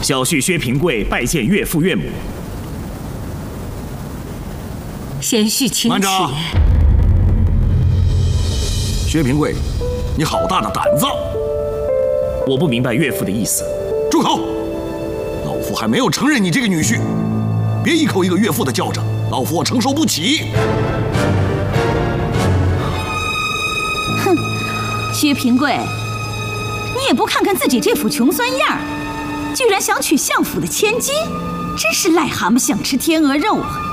小婿薛平贵拜见岳父岳母。 贤婿请起。 薛平贵，你好大的胆子！ 我不明白岳父的意思。 住口！老夫还没有承认你这个女婿，别一口一个岳父的叫着，老夫我承受不起。 哼，薛平贵，你也不看看自己这副穷酸样儿，居然想娶相府的千金，真是癞蛤蟆想吃天鹅肉啊！